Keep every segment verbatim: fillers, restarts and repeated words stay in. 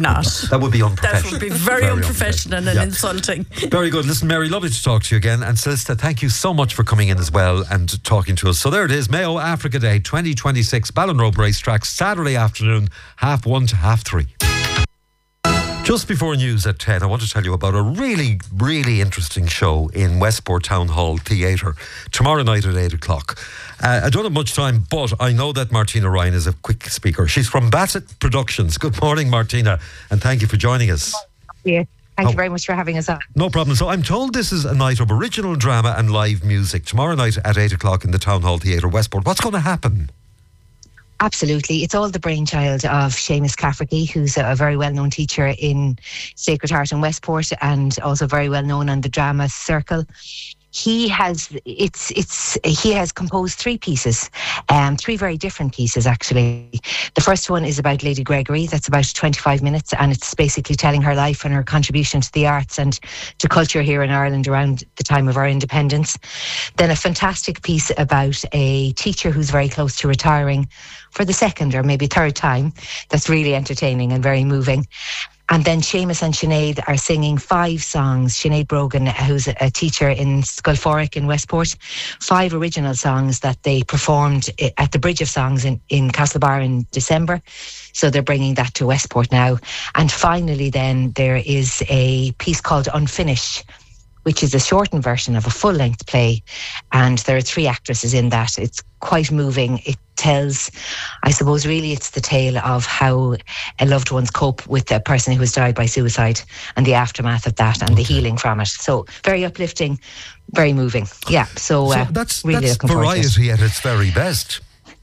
not. That would be unprofessional. That would be very, very unprofessional, unprofessional and yeah. insulting. Very good. Listen, Mary, lovely to talk to you again. And Celista, thank you so much for coming in as well and talking to us. So there it is, Mayo Africa Day twenty twenty-six, Ballinrobe Racetrack, Saturday afternoon, half one to half three. Just before news at ten, I want to tell you about a really, really interesting show in Westport Town Hall Theatre tomorrow night at eight o'clock. Uh, I don't have much time, but I know that Martina Ryan is a quick speaker. She's from Bassett Productions. Good morning, Martina, and thank you for joining us. Yeah. Thank oh, you very much for having us on. No problem. So I'm told this is a night of original drama and live music tomorrow night at eight o'clock in the Town Hall Theatre, Westport. What's going to happen? Absolutely. It's all the brainchild of Seamus Cafferty, who's a very well-known teacher in Sacred Heart in Westport and also very well-known on the drama circle. He has it's it's he has composed three pieces, um, three very different pieces actually. The first one is about Lady Gregory. That's about twenty-five minutes, and it's basically telling her life and her contribution to the arts and to culture here in Ireland around the time of our independence. Then a fantastic piece about a teacher who's very close to retiring for the second or maybe third time. That's really entertaining and very moving. And then Seamus and Sinead are singing five songs. Sinead Brogan, who's a teacher in Sculforic in Westport, five original songs that they performed at the Bridge of Songs in, in Castlebar in December. So they're bringing that to Westport now. And finally then there is a piece called Unfinished, which is a shortened version of a full-length play. And there are three actresses in that. It's quite moving. It tells, I suppose, really it's the tale of how a loved ones cope with a person who has died by suicide and the aftermath of that and okay. the healing from it. So very uplifting, very moving. Yeah, so, so uh, that's, really that's variety at its very best.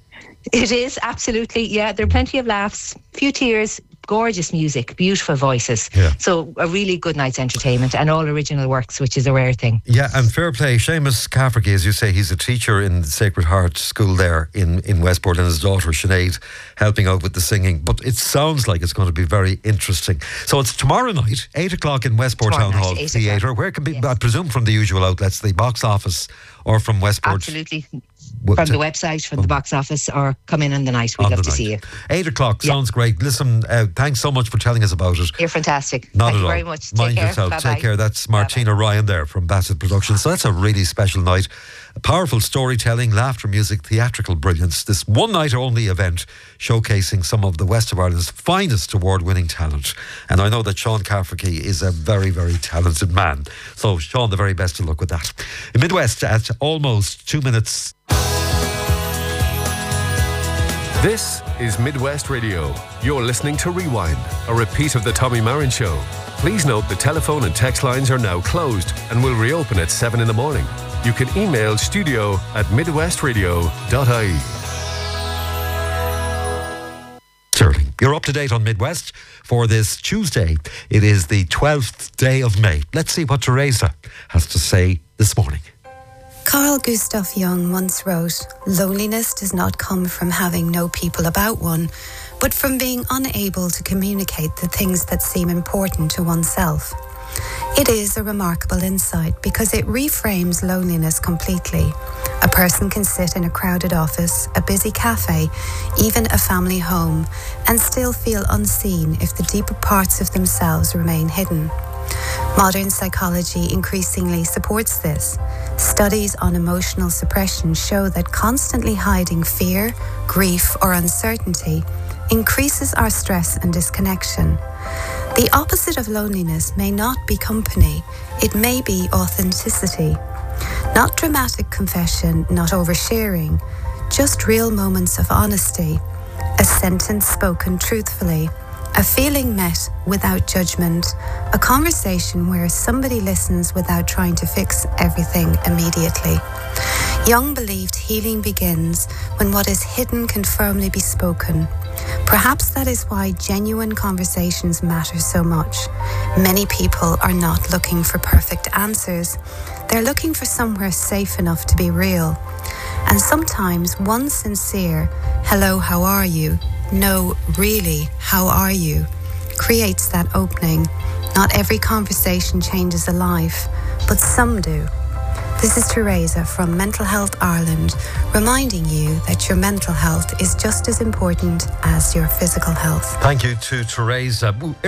It is, absolutely, yeah. There are plenty of laughs, few tears, gorgeous music, beautiful voices. Yeah. So a really good night's entertainment and all original works, which is a rare thing. Yeah, and fair play. Seamus Cafferty, as you say, he's a teacher in the Sacred Heart School there in, in Westport, and his daughter Sinead helping out with the singing. But it sounds like it's going to be very interesting. So it's tomorrow night, eight o'clock in Westport tomorrow Town Hall Theatre. Where can be, yes. I presume from the usual outlets, the box office or from Westport? Absolutely. From the website, from the box office, or come in on the night. We'd love to see you. Eight o'clock yeah. sounds great. Listen, uh, thanks so much for telling us about it. You're fantastic. Not Thank at you all. very much. Mind Take care. yourself. Bye-bye. Take care. That's Martina Bye-bye. Ryan there from Bassett Productions. So that's a really special night. A powerful storytelling, laughter, music, theatrical brilliance. This one night only event showcasing some of the West of Ireland's finest award-winning talent. And I know that Sean Cafferty is a very, very talented man. So Sean, the very best of luck with that. In Midwest at almost two minutes. This is Midwest Radio. You're listening to Rewind, a repeat of the Tommy Marin Show. Please note the telephone and text lines are now closed and will reopen at seven in the morning. You can email studio at midwestradio dot I E. Sterling, you're up to date on Midwest for this Tuesday. It is the twelfth day of May. Let's see what Teresa has to say this morning. Carl Gustav Jung once wrote, "Loneliness does not come from having no people about one, but from being unable to communicate the things that seem important to oneself." It is a remarkable insight because it reframes loneliness completely. A person can sit in a crowded office, a busy cafe, even a family home, and still feel unseen if the deeper parts of themselves remain hidden. Modern psychology increasingly supports this. Studies on emotional suppression show that constantly hiding fear, grief, or uncertainty increases our stress and disconnection. The opposite of loneliness may not be company, it may be authenticity. Not dramatic confession, not oversharing, just real moments of honesty, a sentence spoken truthfully, a feeling met without judgment, a conversation where somebody listens without trying to fix everything immediately. Jung believed healing begins when what is hidden can firmly be spoken. Perhaps that is why genuine conversations matter so much. Many people are not looking for perfect answers. They're looking for somewhere safe enough to be real. And sometimes one sincere, "Hello, how are you?" "No, really, how are you?" creates that opening. Not every conversation changes a life, but some do. This is Teresa from Mental Health Ireland, reminding you that your mental health is just as important as your physical health. Thank you to Teresa.